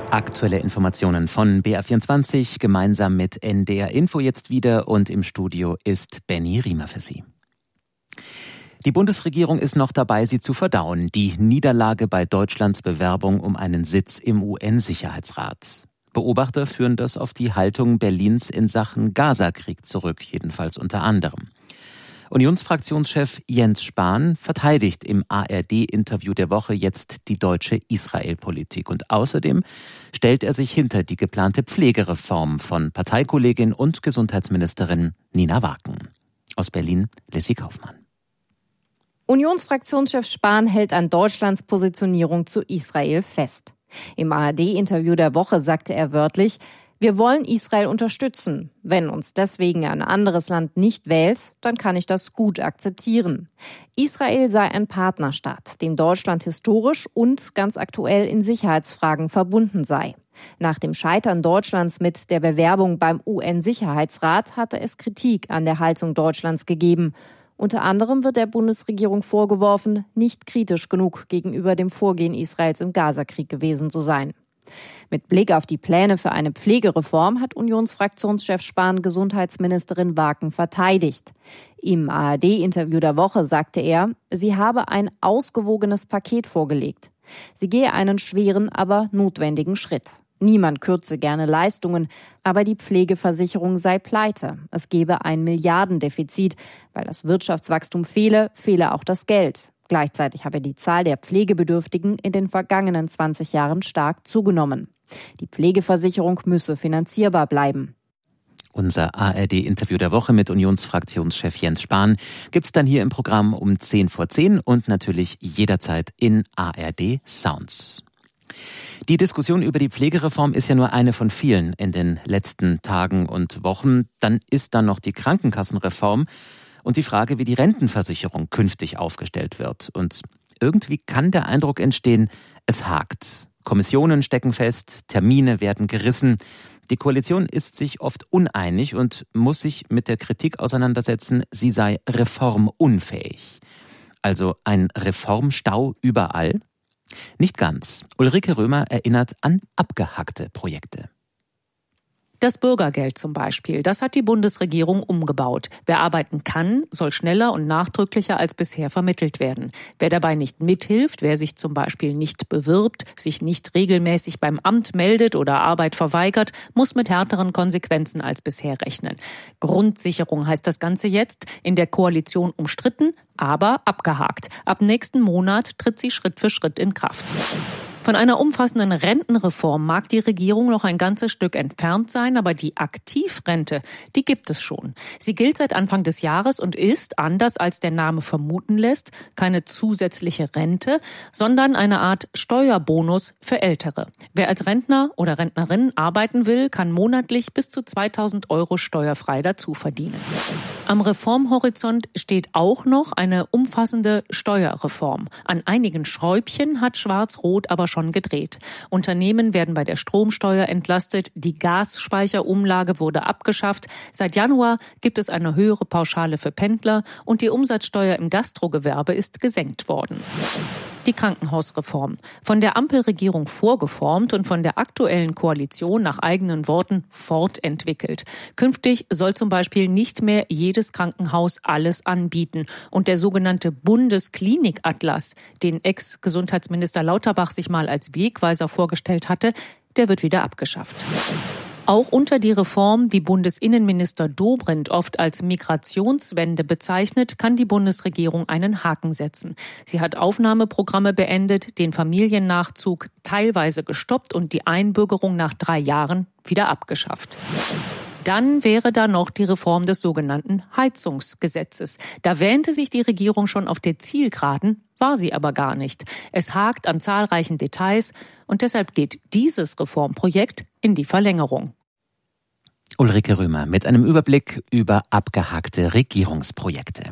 Aktuelle Informationen von BR24 gemeinsam mit NDR Info jetzt wieder, und im Studio ist Benny Riemer für Sie. Die Bundesregierung ist noch dabei, sie zu verdauen, die Niederlage bei Deutschlands Bewerbung um einen Sitz im UN-Sicherheitsrat. Beobachter führen das auf die Haltung Berlins in Sachen Gaza-Krieg zurück, jedenfalls unter anderem. Unionsfraktionschef Jens Spahn verteidigt im ARD-Interview der Woche jetzt die deutsche Israel-Politik. Und außerdem stellt er sich hinter die geplante Pflegereform von Parteikollegin und Gesundheitsministerin Nina Waken. Aus Berlin, Lissy Kaufmann. Unionsfraktionschef Spahn hält an Deutschlands Positionierung zu Israel fest. Im ARD-Interview der Woche sagte er wörtlich: Wir wollen Israel unterstützen. Wenn uns deswegen ein anderes Land nicht wählt, dann kann ich das gut akzeptieren. Israel sei ein Partnerstaat, dem Deutschland historisch und ganz aktuell in Sicherheitsfragen verbunden sei. Nach dem Scheitern Deutschlands mit der Bewerbung beim UN-Sicherheitsrat hatte es Kritik an der Haltung Deutschlands gegeben. Unter anderem wird der Bundesregierung vorgeworfen, nicht kritisch genug gegenüber dem Vorgehen Israels im Gazakrieg gewesen zu sein. Mit Blick auf die Pläne für eine Pflegereform hat Unionsfraktionschef Spahn Gesundheitsministerin Waken verteidigt. Im ARD-Interview der Woche sagte er, sie habe ein ausgewogenes Paket vorgelegt. Sie gehe einen schweren, aber notwendigen Schritt. Niemand kürze gerne Leistungen, aber die Pflegeversicherung sei pleite. Es gebe ein Milliardendefizit. Weil das Wirtschaftswachstum fehle auch das Geld. Gleichzeitig habe die Zahl der Pflegebedürftigen in den vergangenen 20 Jahren stark zugenommen. Die Pflegeversicherung müsse finanzierbar bleiben. Unser ARD-Interview der Woche mit Unionsfraktionschef Jens Spahn gibt's dann hier im Programm um 10 vor 10 und natürlich jederzeit in ARD Sounds. Die Diskussion über die Pflegereform ist ja nur eine von vielen in den letzten Tagen und Wochen. Dann ist da noch die Krankenkassenreform und die Frage, wie die Rentenversicherung künftig aufgestellt wird. Und irgendwie kann der Eindruck entstehen, es hakt. Kommissionen stecken fest, Termine werden gerissen. Die Koalition ist sich oft uneinig und muss sich mit der Kritik auseinandersetzen, sie sei reformunfähig. Also ein Reformstau überall? Nicht ganz. Ulrike Römer erinnert an abgehackte Projekte. Das Bürgergeld zum Beispiel, das hat die Bundesregierung umgebaut. Wer arbeiten kann, soll schneller und nachdrücklicher als bisher vermittelt werden. Wer dabei nicht mithilft, wer sich zum Beispiel nicht bewirbt, sich nicht regelmäßig beim Amt meldet oder Arbeit verweigert, muss mit härteren Konsequenzen als bisher rechnen. Grundsicherung heißt das Ganze jetzt, in der Koalition umstritten, aber abgehakt. Ab nächsten Monat tritt sie Schritt für Schritt in Kraft. Von einer umfassenden Rentenreform mag die Regierung noch ein ganzes Stück entfernt sein, aber die Aktivrente, die gibt es schon. Sie gilt seit Anfang des Jahres und ist, anders als der Name vermuten lässt, keine zusätzliche Rente, sondern eine Art Steuerbonus für Ältere. Wer als Rentner oder Rentnerin arbeiten will, kann monatlich bis zu 2.000 € steuerfrei dazu verdienen. Am Reformhorizont steht auch noch eine umfassende Steuerreform. An einigen Schräubchen hat Schwarz-Rot aber schon gedreht. Unternehmen werden bei der Stromsteuer entlastet, die Gasspeicherumlage wurde abgeschafft. Seit Januar gibt es eine höhere Pauschale für Pendler und die Umsatzsteuer im Gastrogewerbe ist gesenkt worden. Die Krankenhausreform. Von der Ampelregierung vorgeformt und von der aktuellen Koalition nach eigenen Worten fortentwickelt. Künftig soll zum Beispiel nicht mehr jedes Krankenhaus alles anbieten. Und der sogenannte Bundesklinikatlas, den Ex-Gesundheitsminister Lauterbach sich mal als Wegweiser vorgestellt hatte, der wird wieder abgeschafft. Auch unter die Reform, die Bundesinnenminister Dobrindt oft als Migrationswende bezeichnet, kann die Bundesregierung einen Haken setzen. Sie hat Aufnahmeprogramme beendet, den Familiennachzug teilweise gestoppt und die Einbürgerung nach 3 Jahren wieder abgeschafft. Dann wäre da noch die Reform des sogenannten Heizungsgesetzes. Da wähnte sich die Regierung schon auf der Zielgeraden, war sie aber gar nicht. Es hakt an zahlreichen Details und deshalb geht dieses Reformprojekt in die Verlängerung. Ulrike Römer mit einem Überblick über abgehackte Regierungsprojekte.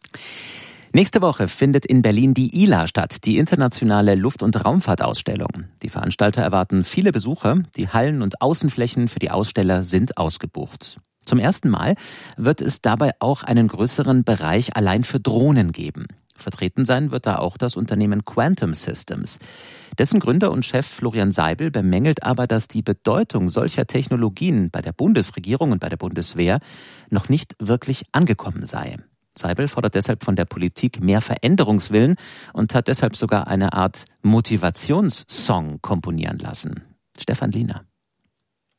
Nächste Woche findet in Berlin die ILA statt, die internationale Luft- und Raumfahrtausstellung. Die Veranstalter erwarten viele Besucher. Die Hallen und Außenflächen für die Aussteller sind ausgebucht. Zum ersten Mal wird es dabei auch einen größeren Bereich allein für Drohnen geben. Vertreten sein wird da auch das Unternehmen Quantum Systems. Dessen Gründer und Chef Florian Seibel bemängelt aber, dass die Bedeutung solcher Technologien bei der Bundesregierung und bei der Bundeswehr noch nicht wirklich angekommen sei. Seibel fordert deshalb von der Politik mehr Veränderungswillen und hat deshalb sogar eine Art Motivationssong komponieren lassen. Stefan Liener.